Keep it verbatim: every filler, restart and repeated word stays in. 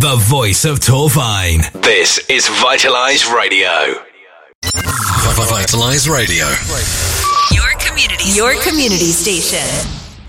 the voice of Torvine. This is Vitalize Radio. Vitalize Radio. Your community, your community station.